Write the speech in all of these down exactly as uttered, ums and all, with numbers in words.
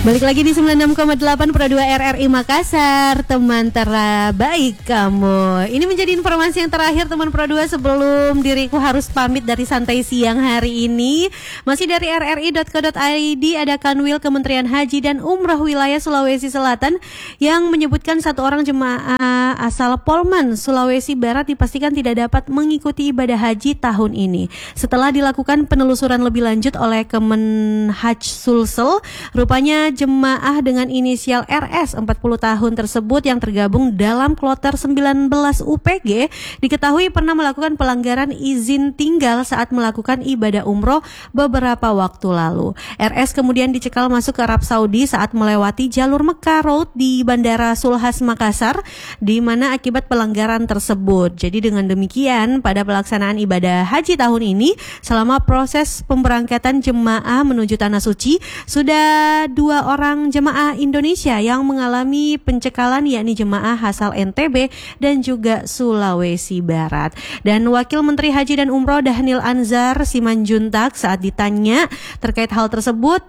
Balik lagi di sembilan puluh enam koma delapan Pro dua R R I Makassar, teman terbaik kamu. Ini menjadi informasi yang terakhir teman Pro dua sebelum diriku harus pamit dari santai siang hari ini. Masih dari r r i dot co dot i d, ada Kanwil Kementerian Haji dan Umroh Wilayah Sulawesi Selatan yang menyebutkan satu orang jemaah asal Polman, Sulawesi Barat dipastikan tidak dapat mengikuti ibadah haji tahun ini. Setelah dilakukan penelusuran lebih lanjut oleh Kemenhaj Sulsel, rupanya jemaah dengan inisial R S empat puluh tahun tersebut yang tergabung dalam kloter sembilan belas U P G diketahui pernah melakukan pelanggaran izin tinggal saat melakukan ibadah umroh beberapa waktu lalu. R S kemudian dicekal masuk ke Arab Saudi saat melewati jalur Mekah Road di Bandara Sulhas Makassar, di mana akibat pelanggaran tersebut. Jadi dengan demikian pada pelaksanaan ibadah haji tahun ini, selama proses pemberangkatan jemaah menuju Tanah Suci, sudah dua orang jemaah Indonesia yang mengalami pencekalan, yakni jemaah asal N T B dan juga Sulawesi Barat. Dan Wakil Menteri Haji dan Umroh Dhanil Anzar Simanjuntak saat ditanya terkait hal tersebut,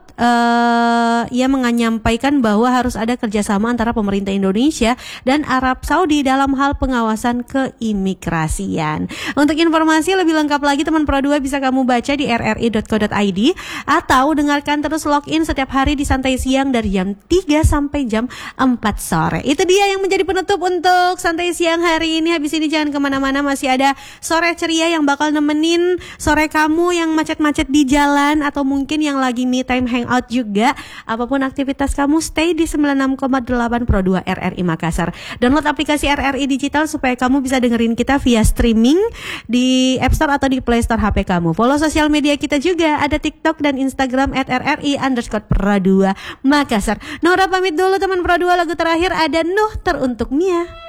uh, ia menyampaikan bahwa harus ada kerjasama antara pemerintah Indonesia dan Arab Saudi dalam hal pengawasan keimigrasian. Untuk informasi lebih lengkap lagi teman Pro dua bisa kamu baca di r r i dot co dot i d atau dengarkan terus login setiap hari di Santai Siang dari jam tiga sampai jam empat sore. Itu dia yang menjadi penutup untuk Santai Siang hari ini. Habis ini jangan kemana-mana, masih ada Sore Ceria yang bakal nemenin sore kamu yang macet-macet di jalan atau mungkin yang lagi me time hangout juga. Apapun aktivitas kamu, stay di sembilan puluh enam koma delapan Pro dua R R I Makassar. Download aplikasi R R I Digital supaya kamu bisa dengerin kita via streaming di App Store atau di Play Store H P kamu. Follow sosial media kita juga, ada TikTok dan Instagram at r r i underscore pro dua Makassar. Nora pamit dulu teman Pro dua, lagu terakhir ada Nuh teruntuk Mia.